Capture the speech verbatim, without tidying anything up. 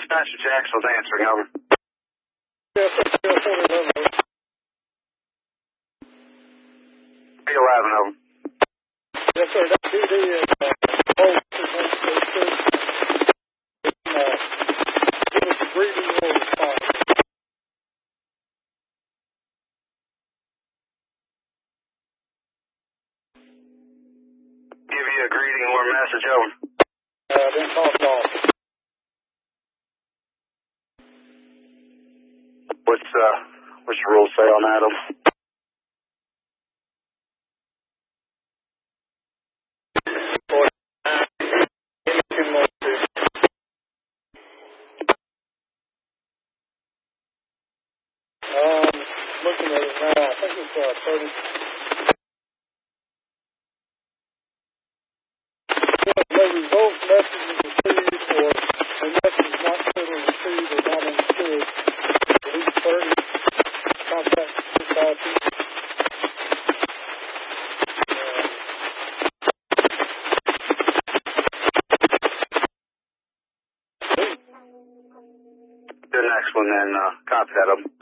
Dispatcher Jackson's answering, over. Yes, sir. Yes, sir. B eleven, over. Yes, sir. That D D is uh, both uh, give us a greeting or response. Give you a greeting or message, over. Uh, then call it off. What's, uh, what's your rules say on that, over? Um, looking at it now, I think it's uh, thirty. No result message is received or a message is not clearly received or not understood. Release thirty. Contact dispatcher. The next one, then, uh, copy that, over.